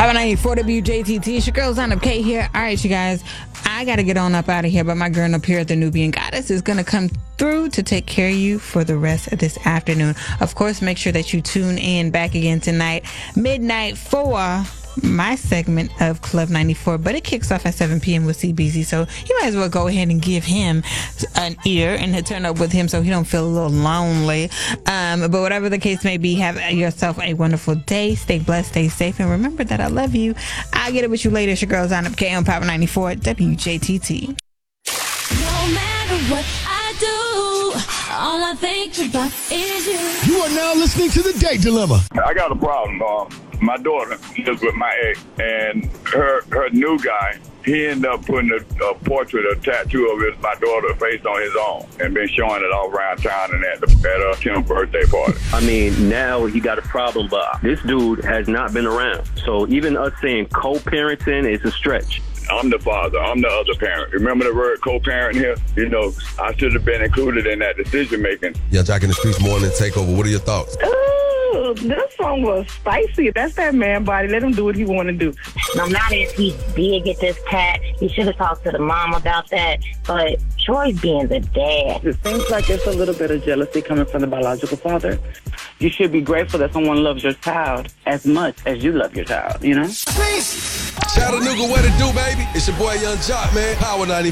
594 WJTT. It's your girl, Zana K here. All right, you guys. I got to get on up out of here, but my girl up here at the Nubian Goddess is going to come through to take care of you for the rest of this afternoon. Of course, make sure that you tune in back again tonight, midnight, for my segment of Club 94, but it kicks off at 7 p.m. with CBZ, so you might as well go ahead and give him an ear and turn up with him so he don't feel a little lonely. But whatever the case may be, have yourself a wonderful day. Stay blessed, stay safe, and remember that I love you. I'll get it with you later. It's your girl, Zana K on Power 94 WJTT. No matter what I do, all I think about is you. You are now listening to The Date Dilemma. I got a problem. My daughter lives with my ex, and her new guy, he ended up putting a portrait, a tattoo of my daughter's face on his own, and been showing it all around town and at her 10th birthday party. I mean, now he got a problem, but this dude has not been around. So even us saying co-parenting is a stretch. I'm the father. I'm the other parent. Remember the word co-parent here? You know, I should have been included in that decision making. Yeah, Jack in the Streets Morning Takeover. What are your thoughts? Ooh, this song was spicy. That's that man body. Let him do what he want to do. No matter if he did get this tat, he should have talked to the mom about that. But Troy's being the dad. It seems like it's a little bit of jealousy coming from the biological father. You should be grateful that someone loves your child as much as you love your child, you know? Chattanooga, what it do, baby? It's your boy Young Jock, man. Power 94.